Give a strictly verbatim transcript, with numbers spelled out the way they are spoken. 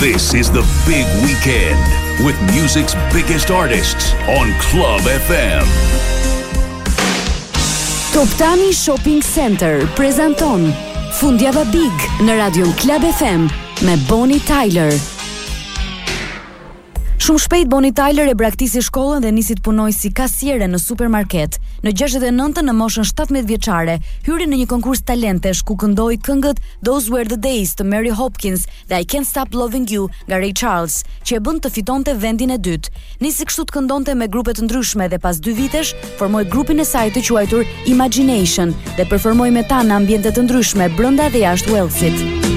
This is the big weekend with music's biggest artists on Club F M. Toptani Shopping Center prezanton Fundjava Big në radion Club F M me Bonnie Tyler. Shumë shpejt Bonnie Tyler e braktisi shkollën dhe nisi të punojë si kasiere në supermarket. Në gjashtëdhjetë e nëntën, në moshën shtatëmbëdhjetë vjeçare, hyri në një konkurs talentesh ku këndoi këngët Those Were the Days të Mary Hopkins dhe I Can't Stop Loving You nga Ray Charles, që e bën të fitonte vendin e dytë. Nisi kështu të këndonte me grupe të ndryshme dhe pas dy vitesh formoi grupin e saj të quajtur Imagination dhe performoi me ta në ambiente të ndryshme brenda dhe jashtë Walesit.